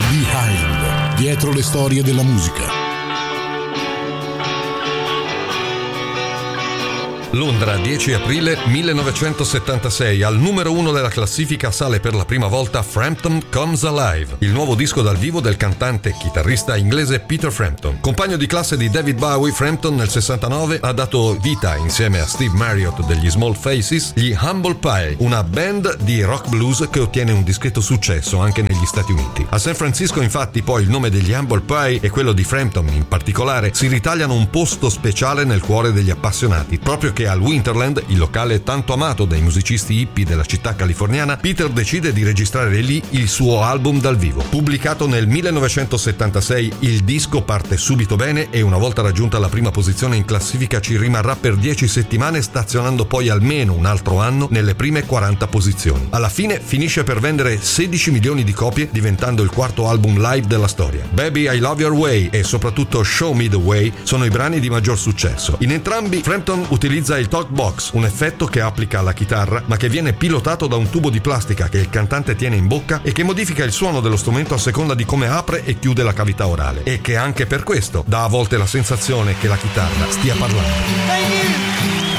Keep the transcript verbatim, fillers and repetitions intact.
Behind, dietro le storie della musica. Londra, dieci aprile millenovecentosettantasei. Al numero uno della classifica sale per la prima volta Frampton Comes Alive, il nuovo disco dal vivo del cantante e chitarrista inglese Peter Frampton. Compagno di classe di David Bowie, Frampton nel sessantanove ha dato vita, insieme a Steve Marriott degli Small Faces, gli Humble Pie, una band di rock blues che ottiene un discreto successo anche negli Stati Uniti. A San Francisco, infatti, poi il nome degli Humble Pie e quello di Frampton in particolare si ritagliano un posto speciale nel cuore degli appassionati, proprio che al Winterland, il locale tanto amato dai musicisti hippie della città californiana, Peter decide di registrare lì il suo album dal vivo. Pubblicato nel millenovecentosettantasei, il disco parte subito bene e una volta raggiunta la prima posizione in classifica ci rimarrà per dieci settimane, stazionando poi almeno un altro anno nelle prime quaranta posizioni. Alla fine finisce per vendere sedici milioni di copie, diventando il quarto album live della storia. Baby I Love Your Way e soprattutto Show Me the Way sono i brani di maggior successo. In entrambi Frampton utilizza il talk box, un effetto che applica alla chitarra ma che viene pilotato da un tubo di plastica che il cantante tiene in bocca e che modifica il suono dello strumento a seconda di come apre e chiude la cavità orale, e che anche per questo dà a volte la sensazione che la chitarra stia parlando.